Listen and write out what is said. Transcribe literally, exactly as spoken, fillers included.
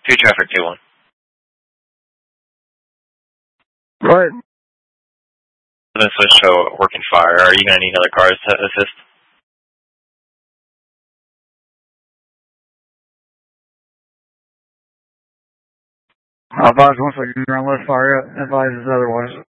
Two traffic, two one. Right. This will show working fire. Are you going to need other cars to assist? I'll advise once I get around left fire, advises otherwise.